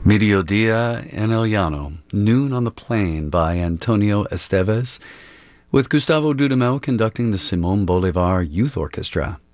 Mediodía en el Llano, Noon on the Plain by Antonio Esteves, with Gustavo Dudamel conducting the Simón Bolívar Youth Orchestra.